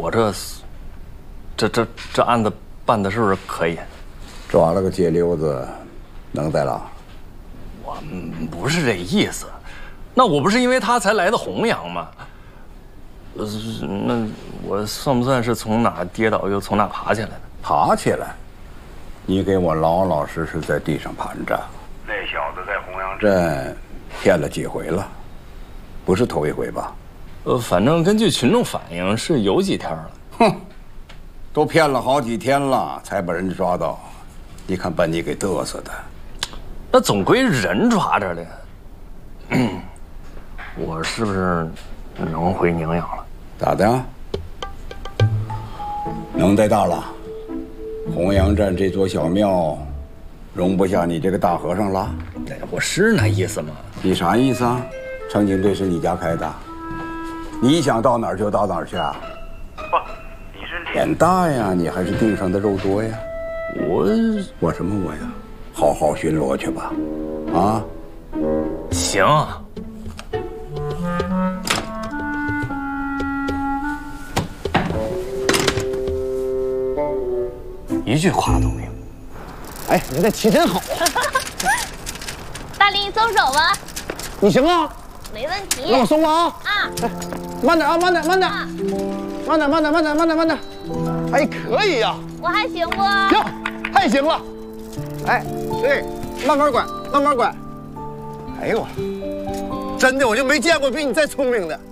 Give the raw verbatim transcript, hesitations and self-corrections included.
我这这这这案子办的是不是可以？ 抓了个街溜子，能再拉？ 我不是这意思，那我不是因为他才来的弘扬吗？呃，那我算不算是从哪跌倒又从哪爬起来的？ 爬起来？你给我老老实实在地上盘着。 那小子在弘扬镇骗了几回了，不是头一回吧？ 呃，反正根据群众反映是有几天了。 哼，都骗了好几天了，才把人抓到。你看把你给嘚瑟的。 那总归人抓着的。我是不是能回宁阳了？ 咋的？能耐大了。弘扬镇这座小庙，容不下你这个大和尚了。 哎，我是那意思吗？ 你啥意思啊？成警队是你家开的，你想到哪儿就到哪儿去啊？ 不，你是脸大呀，你还是腚上的肉多呀？ 我我什么我呀？好好巡逻去吧，啊？ 行。一句话都没有。 哎，你这骑真好啊！ 大林，你松手吧。 你行啊？ 没问题。 那我松了啊！ 啊， 哎，慢点啊，慢点，慢点， 啊慢点，慢点，慢点，慢点，慢点。哎，可以呀。 我还行不？ 行，太行了。哎，对，慢慢拐，慢慢拐。哎呦我，真的我就没见过比你再聪明的。